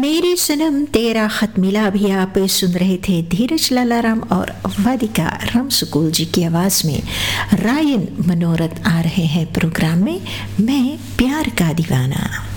मेरे सनम तेरा खत मिला भी आप सुन रहे थे धीरज लालाराम और वादिका रामसुकुल जी की आवाज़ में रायन मनोरथ आ रहे हैं प्रोग्राम में मैं प्यार का दीवाना।